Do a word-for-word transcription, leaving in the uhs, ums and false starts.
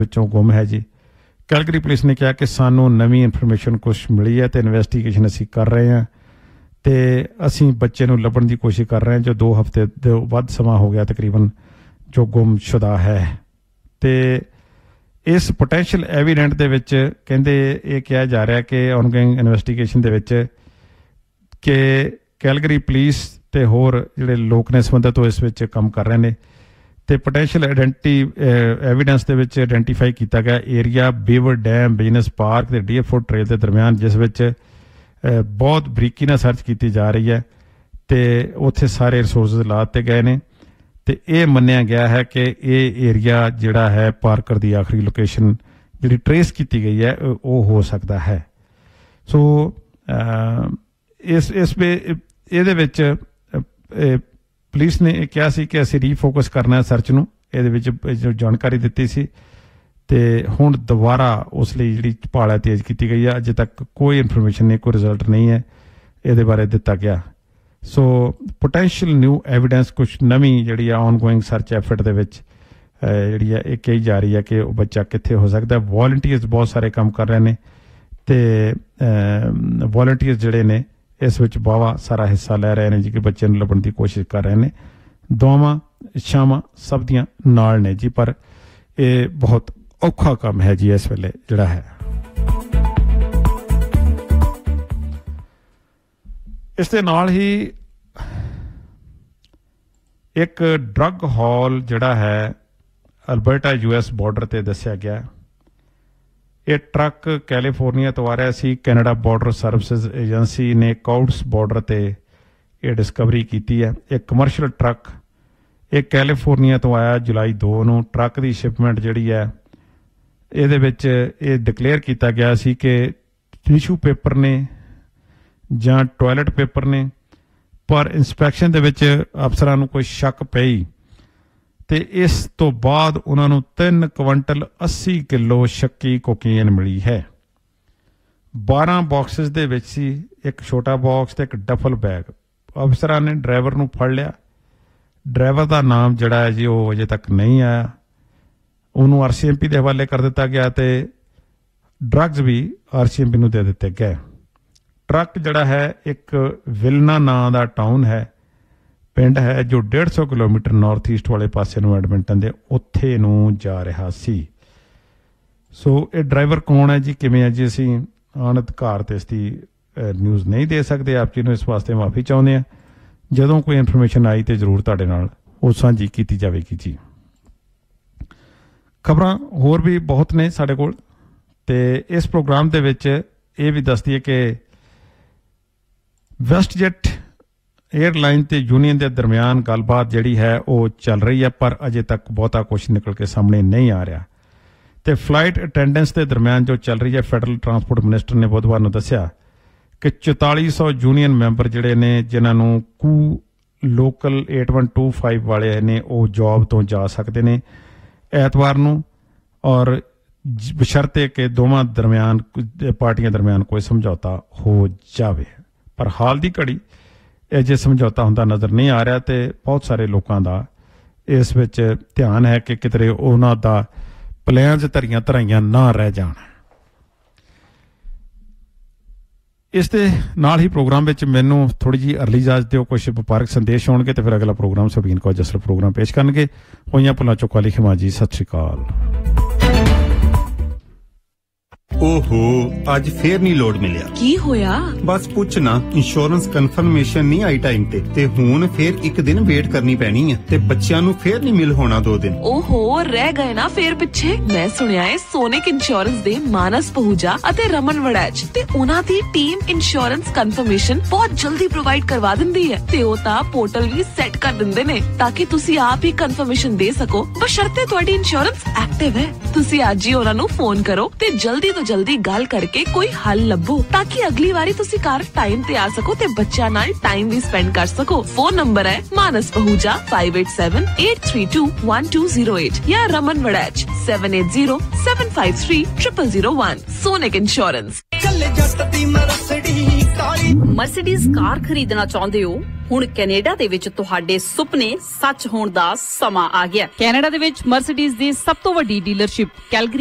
ਵਿੱਚੋਂ ਗੁੰਮ ਹੈ ਜੀ। ਕੈਲਗਰੀ ਪੁਲਿਸ ਨੇ ਕਿਹਾ ਕਿ ਸਾਨੂੰ ਨਵੀਂ ਇਨਫੋਰਮੇਸ਼ਨ ਕੁਛ ਮਿਲੀ ਹੈ ਅਤੇ ਇਨਵੈਸਟੀਗੇਸ਼ਨ ਅਸੀਂ ਕਰ ਰਹੇ ਹਾਂ ਅਤੇ ਅਸੀਂ ਬੱਚੇ ਨੂੰ ਲੱਭਣ ਦੀ ਕੋਸ਼ਿਸ਼ ਕਰ ਰਹੇ ਹਾਂ ਜੋ ਦੋ ਹਫ਼ਤੇ ਤੋਂ ਵੱਧ ਸਮਾਂ ਹੋ ਗਿਆ ਤਕਰੀਬਨ ਜੋ ਗੁੰਮਸ਼ੁਦਾ ਹੈ। ਅਤੇ ਇਸ ਪੋਟੈਂਸ਼ੀਅਲ ਐਵੀਡੈਂਟ ਦੇ ਵਿੱਚ ਕਹਿੰਦੇ ਇਹ ਕਿਹਾ ਜਾ ਰਿਹਾ ਕਿ ਔਨਗੋਇੰਗ ਇਨਵੈਸਟੀਗੇਸ਼ਨ ਦੇ ਵਿੱਚ ਕਿ ਕੈਲਗਰੀ ਪੁਲਿਸ ਅਤੇ ਹੋਰ ਜਿਹੜੇ ਲੋਕ ਨੇ ਸੰਬੰਧਿਤ ਉਹ ਇਸ ਵਿੱਚ ਕੰਮ ਕਰ ਰਹੇ ਨੇ ਅਤੇ ਪੋਟੈਂਸ਼ੀਅਲ ਆਇਡੈਂਟੀ ਐਵੀਡੈਂਸ ਦੇ ਵਿੱਚ ਆਇਡੈਂਟੀਫਾਈ ਕੀਤਾ ਗਿਆ ਏਰੀਆ ਬੀਵਰ ਡੈਮ ਬਿਜ਼ਨਸ ਪਾਰਕ ਅਤੇ ਡੀਅਰਫੋਰਡ ਟ੍ਰੇਲ ਦੇ ਦਰਮਿਆਨ, ਜਿਸ ਵਿੱਚ ਬਹੁਤ ਬਰੀਕੀ ਨਾਲ ਸਰਚ ਕੀਤੀ ਜਾ ਰਹੀ ਹੈ ਅਤੇ ਉੱਥੇ ਸਾਰੇ ਰਿਸੋਰਸਿਸ ਲਾ ਦਿੱਤੇ ਗਏ ਨੇ ਅਤੇ ਇਹ ਮੰਨਿਆ ਗਿਆ ਹੈ ਕਿ ਇਹ ਏਰੀਆ ਜਿਹੜਾ ਹੈ ਪਾਰਕਰ ਦੀ ਆਖਰੀ ਲੋਕੇਸ਼ਨ ਜਿਹੜੀ ਟਰੇਸ ਕੀਤੀ ਗਈ ਹੈ ਉਹ ਹੋ ਸਕਦਾ ਹੈ। ਸੋ ਇਸ ਇਸ ਇਹਦੇ ਵਿੱਚ ਪੁਲਿਸ ਨੇ ਇਹ ਕਿਹਾ ਸੀ ਕਿ ਅਸੀਂ ਰੀਫੋਕਸ ਕਰਨਾ ਸਰਚ ਨੂੰ, ਇਹਦੇ ਵਿੱਚ ਜੋ ਜਾਣਕਾਰੀ ਦਿੱਤੀ ਸੀ ਅਤੇ ਹੁਣ ਦੁਬਾਰਾ ਉਸ ਲਈ ਜਿਹੜੀ ਭਾਲ ਹੈ ਤੇਜ਼ ਕੀਤੀ ਗਈ ਹੈ। ਅਜੇ ਤੱਕ ਕੋਈ ਇਨਫੋਰਮੇਸ਼ਨ ਨਹੀਂ, ਕੋਈ ਰਿਜ਼ਲਟ ਨਹੀਂ ਹੈ ਇਹਦੇ ਬਾਰੇ ਦਿੱਤਾ ਗਿਆ। ਸੋ ਪੋਟੈਂਸ਼ੀਅਲ ਨਿਊ ਐਵੀਡੈਂਸ ਕੁਛ ਨਵੀਂ ਜਿਹੜੀ ਆ ਔਨਗੋਇੰਗ ਸਰਚ ਐਫਰਟ ਦੇ ਵਿੱਚ ਜਿਹੜੀ ਹੈ ਇਹ ਕਹੀ ਜਾ ਰਹੀ ਹੈ ਕਿ ਉਹ ਬੱਚਾ ਕਿੱਥੇ ਹੋ ਸਕਦਾ। ਵੋਲੰਟੀਅਰਸ ਬਹੁਤ ਸਾਰੇ ਕੰਮ ਕਰ ਰਹੇ ਨੇ ਅਤੇ ਵੋਲੰਟੀਅਰਸ ਜਿਹੜੇ ਨੇ ਇਸ ਵਿੱਚ ਵਾਹਵਾ ਸਾਰਾ ਹਿੱਸਾ ਲੈ ਰਹੇ ਨੇ ਜੀ ਕਿ ਬੱਚੇ ਨੂੰ ਲੱਭਣ ਦੀ ਕੋਸ਼ਿਸ਼ ਕਰ ਰਹੇ ਨੇ। ਦੁਆਵਾਂ ਇੱਛਾਵਾਂ ਸਭ ਦੀਆਂ ਨਾਲ ਨੇ ਜੀ, ਪਰ ਇਹ ਬਹੁਤ ਔਖਾ ਕੰਮ ਹੈ ਜੀ ਇਸ ਵੇਲੇ ਜਿਹੜਾ ਹੈ। ਇਸ ਦੇ ਨਾਲ ਹੀ ਇੱਕ ਡਰੱਗ ਹਾਲ ਜਿਹੜਾ ਹੈ ਅਲਬਰਟਾ ਯੂ ਐਸ ਬਾਰਡਰ 'ਤੇ ਦੱਸਿਆ ਗਿਆ। ਇਹ ਟਰੱਕ ਕੈਲੀਫੋਰਨੀਆ ਤੋਂ ਆ ਰਿਹਾ ਸੀ। ਕੈਨੇਡਾ ਬਾਰਡਰ ਸਰਵਿਸਿਜ਼ ਏਜੰਸੀ ਨੇ ਕਾਊਟਸ ਬਾਰਡਰ 'ਤੇ ਇਹ ਡਿਸਕਵਰੀ ਕੀਤੀ ਹੈ। ਇਹ ਕਮਰਸ਼ੀਅਲ ਟਰੱਕ ਇਹ ਕੈਲੀਫੋਰਨੀਆ ਤੋਂ ਆਇਆ ਜੁਲਾਈ ਦੋ ਨੂੰ। ਟਰੱਕ ਦੀ ਸ਼ਿਪਮੈਂਟ ਜਿਹੜੀ ਹੈ ਇਹਦੇ ਵਿੱਚ ਇਹ ਡਿਕਲੇਅਰ ਕੀਤਾ ਗਿਆ ਸੀ ਕਿ ਟਿਸ਼ੂ ਪੇਪਰ ਨੇ ਜਾਂ ਟੋਇਲਟ ਪੇਪਰ ਨੇ, ਪਰ ਇੰਸਪੈਕਸ਼ਨ ਦੇ ਵਿੱਚ ਅਫਸਰਾਂ ਨੂੰ ਕੋਈ ਸ਼ੱਕ ਪਈ ਅਤੇ ਇਸ ਤੋਂ ਬਾਅਦ ਉਹਨਾਂ ਨੂੰ ਤਿੰਨ ਕੁਇੰਟਲ ਅੱਸੀ ਕਿਲੋ ਸ਼ੱਕੀ ਕੋਕੀਨ ਮਿਲੀ ਹੈ। ਬਾਰਾਂ ਬਾਕਸਿਸ ਦੇ ਵਿੱਚ ਸੀ, ਇੱਕ ਛੋਟਾ ਬਾਕਸ ਅਤੇ ਇੱਕ ਡਫਲ ਬੈਗ। ਅਫਸਰਾਂ ਨੇ ਡਰਾਈਵਰ ਨੂੰ ਫੜ ਲਿਆ। ਡਰਾਈਵਰ ਦਾ ਨਾਮ ਜਿਹੜਾ ਹੈ ਜੀ ਉਹ ਅਜੇ ਤੱਕ ਨਹੀਂ ਆਇਆ। ਉਹਨੂੰ ਆਰ ਸੀ ਐਮ ਪੀ ਦੇ ਹਵਾਲੇ ਕਰ ਦਿੱਤਾ ਗਿਆ ਅਤੇ ਡਰੱਗਸ ਵੀ ਆਰ ਸੀ ਐਮ ਪੀ ਨੂੰ ਦੇ ਦਿੱਤੇ ਗਏ। ਟਰੱਕ ਜਿਹੜਾ ਹੈ ਇੱਕ ਵਿਲਨਾ ਨਾਂ ਦਾ ਟਾਊਨ ਹੈ, ਪਿੰਡ ਹੈ ਜੋ ਡੇਢ ਸੌ ਕਿਲੋਮੀਟਰ ਨਾਰਥ ਈਸਟ ਵਾਲੇ ਪਾਸੇ ਨੂੰ ਐਡਮਿੰਟਨ ਦੇ ਉੱਥੇ ਨੂੰ ਜਾ ਰਿਹਾ ਸੀ। ਸੋ ਇਹ ਡਰਾਈਵਰ ਕੌਣ ਹੈ ਜੀ, ਕਿਵੇਂ ਹੈ ਜੀ, ਅਸੀਂ ਅਣ ਅਧਿਕਾਰ 'ਤੇ ਇਸ ਦੀ ਨਿਊਜ਼ ਨਹੀਂ ਦੇ ਸਕਦੇ। ਆਪ ਜੀ ਨੂੰ ਇਸ ਵਾਸਤੇ ਮਾਫੀ ਚਾਹੁੰਦੇ ਹਾਂ। ਜਦੋਂ ਕੋਈ ਇਨਫੋਰਮੇਸ਼ਨ ਆਈ ਤਾਂ ਜ਼ਰੂਰ ਤੁਹਾਡੇ ਨਾਲ ਉਹ ਸਾਂਝੀ ਕੀਤੀ ਜਾਵੇਗੀ ਜੀ। ਖਬਰਾਂ ਹੋਰ ਵੀ ਬਹੁਤ ਨੇ ਸਾਡੇ ਕੋਲ ਅਤੇ ਇਸ ਪ੍ਰੋਗਰਾਮ ਦੇ ਵਿੱਚ ਇਹ ਵੀ ਦੱਸਦੀ ਹੈ ਕਿ ਵੈਸਟਜੈਟ ਏਅਰਲਾਈਨ ਅਤੇ ਯੂਨੀਅਨ ਦੇ ਦਰਮਿਆਨ ਗੱਲਬਾਤ ਜਿਹੜੀ ਹੈ ਉਹ ਚੱਲ ਰਹੀ ਹੈ, ਪਰ ਅਜੇ ਤੱਕ ਬਹੁਤਾ ਕੁਛ ਨਿਕਲ ਕੇ ਸਾਹਮਣੇ ਨਹੀਂ ਆ ਰਿਹਾ। ਅਤੇ ਫਲਾਈਟ ਅਟੈਂਡੈਂਸ ਦੇ ਦਰਮਿਆਨ ਜੋ ਚੱਲ ਰਹੀ ਹੈ, ਫੈਡਰਲ ਟਰਾਂਸਪੋਰਟ ਮਿਨਿਸਟਰ ਨੇ ਬੁੱਧਵਾਰ ਨੂੰ ਦੱਸਿਆ ਕਿ ਚੁਤਾਲੀ ਸੌ ਯੂਨੀਅਨ ਮੈਂਬਰ ਜਿਹੜੇ ਨੇ ਜਿਨ੍ਹਾਂ ਨੂੰ ਕੂ local eight one two five ਵਾਲੇ ਨੇ ਉਹ ਜੋਬ ਤੋਂ ਜਾ ਸਕਦੇ ਨੇ ਐਤਵਾਰ ਨੂੰ, ਔਰ ਬਸ਼ਰਤੇ ਕਿ ਦੋਵਾਂ ਦਰਮਿਆਨ ਪਾਰਟੀਆਂ ਦਰਮਿਆਨ ਕੋਈ ਸਮਝੌਤਾ ਹੋ ਜਾਵੇ। ਪਰ ਹਾਲ ਦੀ ਘੜੀ ਇਹ ਜੇ ਸਮਝੌਤਾ ਹੁੰਦਾ ਨਜ਼ਰ ਨਹੀਂ ਆ ਰਿਹਾ ਅਤੇ ਬਹੁਤ ਸਾਰੇ ਲੋਕਾਂ ਦਾ ਇਸ ਵਿੱਚ ਧਿਆਨ ਹੈ ਕਿ ਕਿਧਰੇ ਉਹਨਾਂ ਦਾ ਪਲੈਨਸ ਧਰੀਆਂ ਧਰਾਈਆਂ ਨਾ ਰਹਿ ਜਾਣ। ਇਸ ਦੇ ਨਾਲ ਹੀ ਪ੍ਰੋਗਰਾਮ ਵਿੱਚ ਮੈਨੂੰ ਥੋੜ੍ਹੀ ਜਿਹੀ ਅਰਲੀ ਇਜਾਜ਼ਤ ਦਿਓ, ਕੁਛ ਵਪਾਰਕ ਸੰਦੇਸ਼ ਹੋਣਗੇ ਅਤੇ ਫਿਰ ਅਗਲਾ ਪ੍ਰੋਗਰਾਮ ਸਬੀਨ ਕੌਰ ਜਸਲ ਪ੍ਰੋਗਰਾਮ ਪੇਸ਼ ਕਰਨਗੇ। ਹੋਈਆਂ ਭੁੱਲਾਂ ਚੁੱਕਾਂ ਲਈ ਖਿਮਾ ਜੀ, ਸਤਿ ਸ਼੍ਰੀ ਅਕਾਲ। ਓਹੋ, ਅੱਜ ਫੇਰ ਨਹੀਂ ਲੋਡ ਮਿਲਿਆ। ਕੀ ਹੋਇਆ? ਬਸ ਪੁੱਛ ਨਾ, ਇੰਸ਼ੋਰੈਂਸ ਕਨਫਰਮੇਸ਼ਨ ਨਹੀਂ ਆਈ ਟਾਈਮ ਤੇ ਤੇ ਹੁਣ ਫੇਰ ਇੱਕ ਦਿਨ ਵੇਟ ਕਰਨੀ ਪੈਣੀ ਹੈ ਤੇ ਬੱਚਿਆਂ ਨੂੰ ਫੇਰ ਨਹੀਂ ਮਿਲ ਹੋਣਾ ਦੋ ਦਿਨ। ਓਹੋ, ਰਹਿ ਗਏ ਨਾ ਫੇਰ ਪਿੱਛੇ। ਮੈਂ ਸੁਣਿਆ ਹੈ ਸੋਨਿਕ ਇੰਸ਼ੋਰੈਂਸ ਦੇ ਮਾਨਸ ਪਹੂਜਾ ਅਤੇ ਰਮਨ ਵੜੈਚ ਤੇ ਉਹਨਾਂ ਦੀ ਟੀਮ ਇੰਸ਼ੋਰੈਂਸ ਕਨਫਰਮੇਸ਼ਨ ਬਹੁਤ ਜਲਦੀ ਪ੍ਰੋਵਾਈਡ ਕਰਵਾ ਦਿੰਦੀ ਹੈ ਤੇ ਉਹ ਤਾਂ ਪੋਰਟਲ ਵੀ ਸੈੱਟ ਕਰ ਦਿੰਦੇ ਨੇ ਤਾਂ ਕਿ ਤੁਸੀਂ ਆਪ ਹੀ ਕਨਫਰਮੇਸ਼ਨ ਦੇ ਸਕੋ, ਬਸ਼ਰਤੇ ਤੁਹਾਡੀ ਇੰਸ਼ੋਰੈਂਸ ਐਕਟਿਵ ਹੈ। ਤੁਸੀਂ ਅੱਜ ਹੀ ਉਹਨਾਂ ਨੂੰ ਫੋਨ ਕਰੋ ਤੇ ਜਲਦੀ ਤੋਂ ਜਲਦੀ ਗੱਲ ਕਰਕੇ ਕੋਈ ਹੱਲ ਲੱਭੋ ਤਾਂ ਕਿ ਅਗਲੀ ਵਾਰੀ ਤੁਸੀਂ ਘਰ ਟਾਈਮ ਤੇ ਆ ਸਕੋ ਤੇ ਬੱਚਿਆਂ ਨਾਲ ਟਾਈਮ ਵੀ ਸਪੈਂਡ ਕਰ ਸਕੋ। ਫੋਨ ਨੰਬਰ ਹੈ ਮਾਨਸ ਪਹੂਜਾ five eight seven eight three two one two zero eight ਜਾਂ Raman Waraich seven eight zero seven five three zero zero zero one। Sonic insurance. ਚੱਲੇ ਜੱਟ ਦੀ ਮਰਸਡੀ ਮਰਸੀਡੀਜ਼ ਕਾਰ ਖਰੀਦਣਾ ਚਾਹੁੰਦੇ ਹੋ? ਹੁਣ ਕੈਨੇਡਾ ਦੇ ਵਿੱਚ ਤੁਹਾਡੇ ਸੁਪਨੇ ਸੱਚ ਹੋਣ ਦਾ ਸਮਾਂ ਆ ਗਿਆ। ਕੈਨੇਡਾ ਦੇ ਵਿੱਚ ਮਰਸੀਡੀਜ਼ ਦੀ ਸਭ ਤੋਂ ਵੱਡੀ ਡੀਲਰਸ਼ਿਪ ਕੈਲਗਰੀ